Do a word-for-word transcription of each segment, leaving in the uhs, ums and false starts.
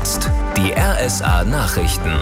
jetzt die R S A-Nachrichten.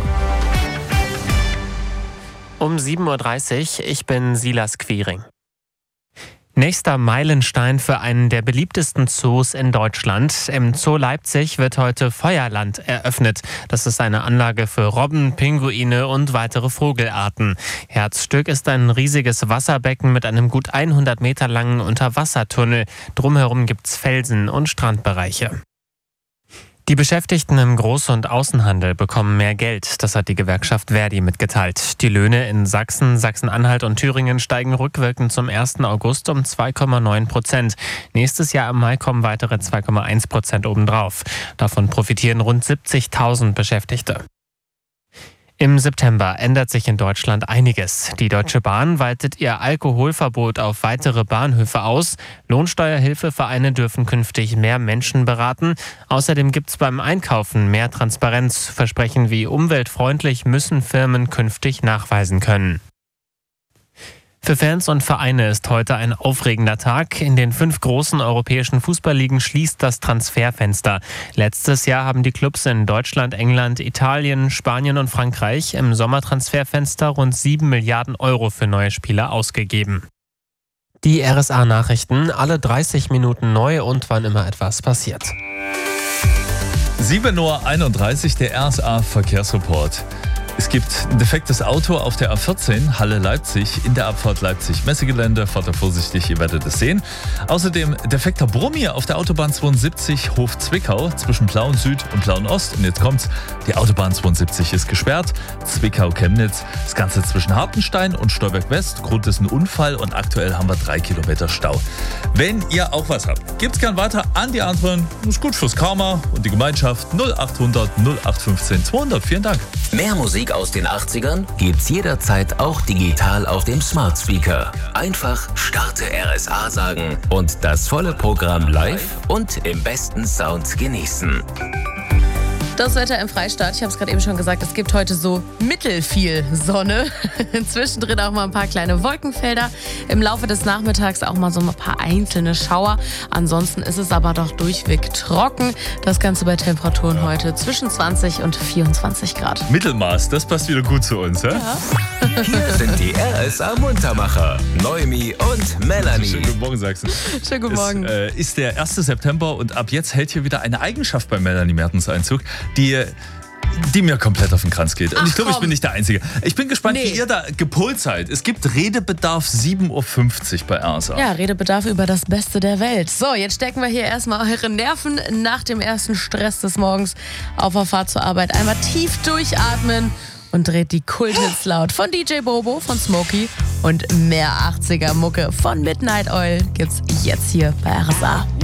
Um sieben Uhr dreißig, ich bin Silas Quiring. Nächster Meilenstein für einen der beliebtesten Zoos in Deutschland. Im Zoo Leipzig wird heute Feuerland eröffnet. Das ist eine Anlage für Robben, Pinguine und weitere Vogelarten. Herzstück ist ein riesiges Wasserbecken mit einem gut hundert Meter langen Unterwassertunnel. Drumherum gibt's Felsen und Strandbereiche. Die Beschäftigten im Groß- und Außenhandel bekommen mehr Geld. Das hat die Gewerkschaft Verdi mitgeteilt. Die Löhne in Sachsen, Sachsen-Anhalt und Thüringen steigen rückwirkend zum ersten August um zwei Komma neun Prozent. Nächstes Jahr im Mai kommen weitere zwei Komma eins Prozent obendrauf. Davon profitieren rund siebzigtausend Beschäftigte. Im September ändert sich in Deutschland einiges. Die Deutsche Bahn weitet ihr Alkoholverbot auf weitere Bahnhöfe aus. Lohnsteuerhilfevereine dürfen künftig mehr Menschen beraten. Außerdem gibt es beim Einkaufen mehr Transparenz. Versprechen wie umweltfreundlich müssen Firmen künftig nachweisen können. Für Fans und Vereine ist heute ein aufregender Tag. In den fünf großen europäischen Fußballligen schließt das Transferfenster. Letztes Jahr haben die Clubs in Deutschland, England, Italien, Spanien und Frankreich im Sommertransferfenster rund sieben Milliarden Euro für neue Spieler ausgegeben. Die R S A-Nachrichten, alle dreißig Minuten neu und wann immer etwas passiert. sieben Uhr einunddreißig, der R S A-Verkehrsreport. Es gibt ein defektes Auto auf der A vierzehn, Halle Leipzig, in der Abfahrt Leipzig-Messegelände. Fahrt da vorsichtig, ihr werdet es sehen. Außerdem defekter Brummi auf der Autobahn zweiundsiebzig, Hof-Zwickau, zwischen Plauen-Süd und Plauen-Ost. Und jetzt kommt's, die Autobahn zweiundsiebzig ist gesperrt. Zwickau-Chemnitz, das Ganze zwischen Hartenstein und Stolberg-West. Grund ist ein Unfall und aktuell haben wir drei Kilometer Stau. Wenn ihr auch was habt, gebt's gern weiter an die anderen. Das ist gut fürs Karma und die Gemeinschaft. null achthundert null acht fünfzehn zweihundert. Vielen Dank. Mehr Musik aus den achtzigern gibt's jederzeit auch digital auf dem Smart Speaker. Einfach Starte R S A sagen und das volle Programm live und im besten Sound genießen. Das Wetter im Freistaat, ich habe es gerade eben schon gesagt, es gibt heute so mittelfiel Sonne. Zwischendrin auch mal ein paar kleine Wolkenfelder. Im Laufe des Nachmittags auch mal so ein paar einzelne Schauer. Ansonsten ist es aber doch durchweg trocken. Das Ganze bei Temperaturen heute zwischen zwanzig und vierundzwanzig Grad. Mittelmaß, das passt wieder gut zu uns, ja? Ja. Hier sind die R S A-Muntermacher, Noemi und Melanie. Schönen guten Morgen, Sachsen. Schönen guten Morgen. Es äh, ist der erste September und ab jetzt hält hier wieder eine Eigenschaft bei Melanie Mertens Einzug, die, die mir komplett auf den Kranz geht. Und Ach, ich glaube, ich komm. bin nicht der Einzige. Ich bin gespannt, Nee. wie ihr da gepolt seid. Es gibt Redebedarf sieben Uhr fünfzig bei R S A. Ja, Redebedarf über das Beste der Welt. So, jetzt stecken wir hier erstmal eure Nerven nach dem ersten Stress des Morgens auf der Fahrt zur Arbeit. Einmal tief durchatmen und dreht die Kulthits laut von D J Bobo, von Smokey und mehr achtziger Mucke von Midnight Oil gibt's jetzt hier bei R S A.